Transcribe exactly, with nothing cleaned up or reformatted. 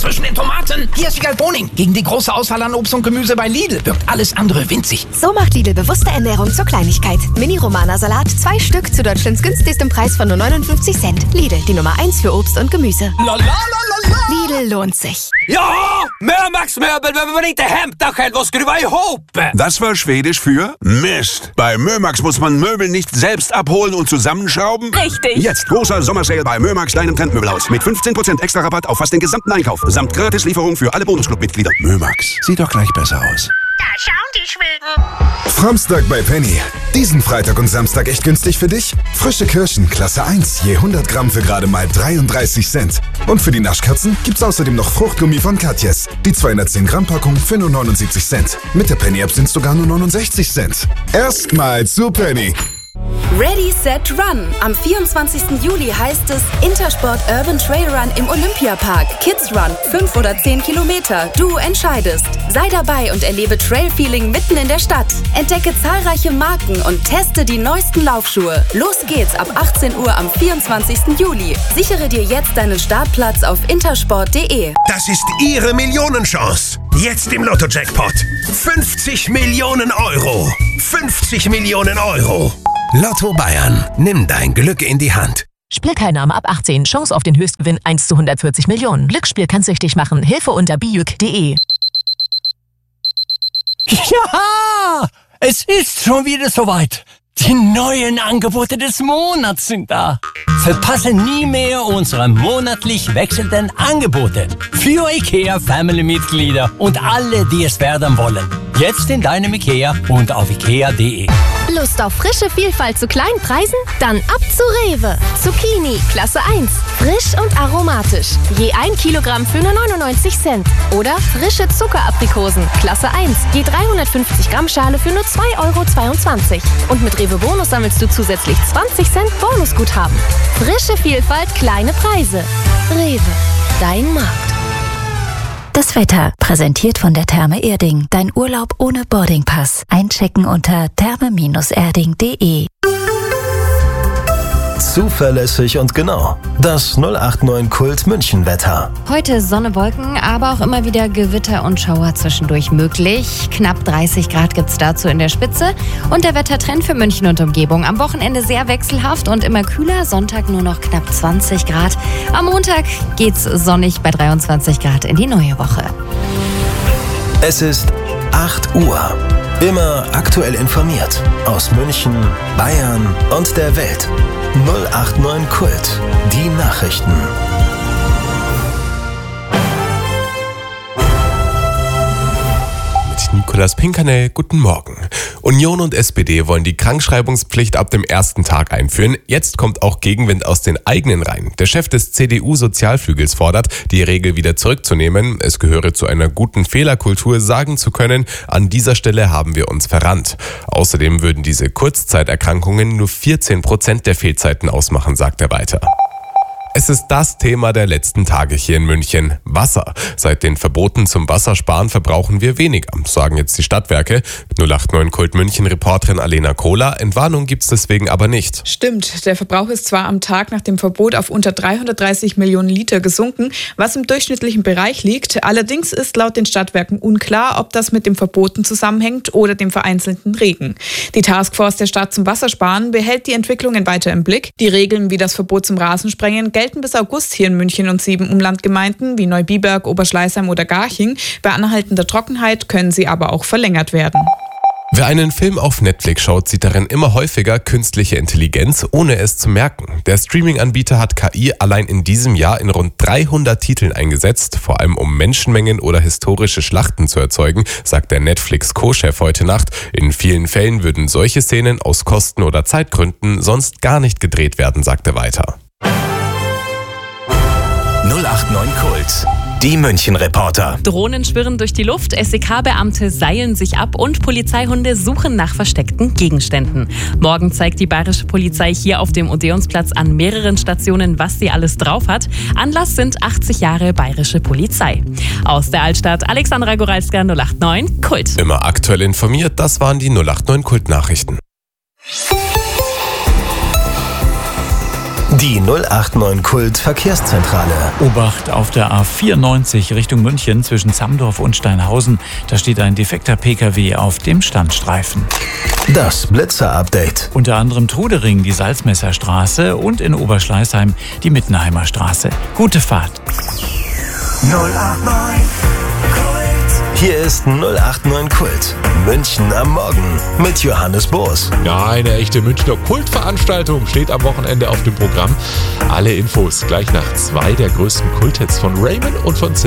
zwischen den Tomaten. Hier ist Wiegald Boning. Gegen die große Auswahl an Obst und Gemüse bei Lidl wirkt alles andere winzig. So macht Lidl bewusste Ernährung zur Kleinigkeit. Mini-Romana-Salat, zwei Stück zu Deutschlands günstigstem Preis von nur neunundfünfzig Cent. Lidl, die Nummer eins für Obst und Gemüse. La, la, la, la, la. Lidl lohnt sich. Ja, Mömax-Möbel, wenn man nicht daheim daheim was skruva ihop. Das war Schwedisch für Mist. Bei Mömax muss man Möbel nicht selbst abholen und zusammenschrauben. Richtig. Jetzt großer Sommersale bei Mömax, deinem Trendmöbelhaus. Mit fünfzehn Prozent extra Rabatt auf fast den gesamten Einkauf. Samt Gratislieferung für alle Bonusclub-Mitglieder. Mömax, sieht doch gleich besser aus. Da schauen die Schweden. Framstag bei Penny. Diesen Freitag und Samstag echt günstig für dich? Frische Kirschen, Klasse eins, je hundert Gramm für gerade mal dreiunddreißig Cent. Und für die Naschkatzen gibt's außerdem noch Fruchtgummi von Katjes. Die zweihundertzehn Gramm Packung für nur neunundsiebzig Cent. Mit der Penny-App sind's sogar nur neunundsechzig Cent. Erstmal zu Penny. Ready, Set, Run. Am vierundzwanzigsten Juli heißt es Intersport Urban Trail Run im Olympiapark. Kids Run, fünf oder zehn Kilometer. Du entscheidest. Sei dabei und erlebe Trail-Feeling mitten in der Stadt. Entdecke zahlreiche Marken und teste die neuesten Laufschuhe. Los geht's ab achtzehn Uhr am vierundzwanzigsten Juli. Sichere dir jetzt deinen Startplatz auf intersport punkt de. Das ist Ihre Millionenchance. Jetzt im Lotto-Jackpot. fünfzig Millionen Euro. fünfzig Millionen Euro. Lotto Bayern. Nimm dein Glück in die Hand. Spielteilnahme ab achtzehn. Chance auf den Höchstgewinn eins zu hundertvierzig Millionen. Glücksspiel kann süchtig machen. Hilfe unter bijuk punkt de. Ja, es ist schon wieder soweit. Die neuen Angebote des Monats sind da. Verpasse nie mehr unsere monatlich wechselnden Angebote. Für IKEA Family-Mitglieder und alle, die es werden wollen. Jetzt in deinem IKEA und auf ikea punkt de. Lust auf frische Vielfalt zu kleinen Preisen? Dann ab zu Rewe. Zucchini, Klasse eins. Frisch und aromatisch. Je ein Kilogramm für nur neunundneunzig Cent. Oder frische Zuckeraprikosen, Klasse eins. Je dreihundertfünfzig Gramm Schale für nur zwei Euro zweiundzwanzig. Und mit Rewe Bonus sammelst du zusätzlich zwanzig Cent Bonusguthaben. Frische Vielfalt, kleine Preise. Rewe, dein Markt. Das Wetter, präsentiert von der Therme Erding. Dein Urlaub ohne Boardingpass. Einchecken unter therme erding punkt de. Zuverlässig und genau. Das null acht neun Kult München Wetter. Heute Sonne, Wolken, aber auch immer wieder Gewitter und Schauer zwischendurch möglich. Knapp dreißig Grad gibt's dazu in der Spitze. Und der Wettertrend für München und Umgebung. Am Wochenende sehr wechselhaft und immer kühler. Sonntag nur noch knapp zwanzig Grad. Am Montag geht's sonnig bei dreiundzwanzig Grad in die neue Woche. Es ist acht Uhr. Immer aktuell informiert. Aus München, Bayern und der Welt. null acht neun Kult. Die Nachrichten. Mit Nikolaus Pinkernell, guten Morgen. Union und S P D wollen die Krankschreibungspflicht ab dem ersten Tag einführen. Jetzt kommt auch Gegenwind aus den eigenen Reihen. Der Chef des C D U-Sozialflügels fordert, die Regel wieder zurückzunehmen. Es gehöre zu einer guten Fehlerkultur, sagen zu können, an dieser Stelle haben wir uns verrannt. Außerdem würden diese Kurzzeiterkrankungen nur vierzehn Prozent der Fehlzeiten ausmachen, sagt er weiter. Es ist das Thema der letzten Tage hier in München. Wasser. Seit den Verboten zum Wassersparen verbrauchen wir weniger, sagen jetzt die Stadtwerke. null acht neun Kult München-Reporterin Alena Kohler. Entwarnung gibt's deswegen aber nicht. Stimmt, der Verbrauch ist zwar am Tag nach dem Verbot auf unter dreihundertdreißig Millionen Liter gesunken, was im durchschnittlichen Bereich liegt. Allerdings ist laut den Stadtwerken unklar, ob das mit dem Verboten zusammenhängt oder dem vereinzelten Regen. Die Taskforce der Stadt zum Wassersparen behält die Entwicklungen weiter im Blick. Die Regeln wie das Verbot zum Rasensprengen gelten bis August hier in München und sieben Umlandgemeinden wie Neubiberg, Oberschleißheim oder Garching. Bei anhaltender Trockenheit können sie aber auch verlängert werden. Wer einen Film auf Netflix schaut, sieht darin immer häufiger künstliche Intelligenz, ohne es zu merken. Der Streaming-Anbieter hat K I allein in diesem Jahr in rund dreihundert Titeln eingesetzt, vor allem um Menschenmengen oder historische Schlachten zu erzeugen, sagt der Netflix-Co-Chef heute Nacht. In vielen Fällen würden solche Szenen aus Kosten- oder Zeitgründen sonst gar nicht gedreht werden, sagt er weiter. null acht neun Kult. Die München-Reporter. Drohnen schwirren durch die Luft, S E K-Beamte seilen sich ab und Polizeihunde suchen nach versteckten Gegenständen. Morgen zeigt die bayerische Polizei hier auf dem Odeonsplatz an mehreren Stationen, was sie alles drauf hat. Anlass sind achtzig Jahre bayerische Polizei. Aus der Altstadt, Alexandra Goralska, null acht neun Kult. Immer aktuell informiert, das waren die null acht neun Kult-Nachrichten. Die null acht neun Kult Verkehrszentrale. Obacht auf der A vierundneunzig Richtung München zwischen Zamdorf und Steinhausen. Da steht ein defekter Pkw auf dem Standstreifen. Das Blitzer-Update. Unter anderem Trudering die Salzmesserstraße und in Oberschleißheim die Mittenheimer Straße. Gute Fahrt. null acht neun Kult. Hier ist null acht neun Kult. München am Morgen mit Johannes Boos. Ja, eine echte Münchner Kultveranstaltung steht am Wochenende auf dem Programm. Alle Infos gleich nach zwei der größten Kulthits von Raymond und von Sil.